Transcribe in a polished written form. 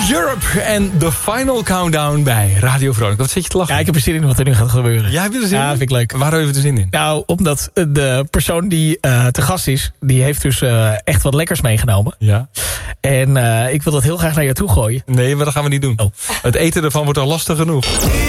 Europe en The Final Countdown bij Radio Veronica. Wat zit je te lachen? Ja, ik heb er zin in wat er nu gaat gebeuren. Ja, heb je er zin in? Ja, vind ik leuk. Waar heb je er zin in? Nou, omdat de persoon die te gast is, die heeft dus echt wat lekkers meegenomen. Ja. En ik wil dat heel graag naar jou toe gooien. Nee, maar dat gaan we niet doen. Oh. Het eten ervan wordt al lastig genoeg.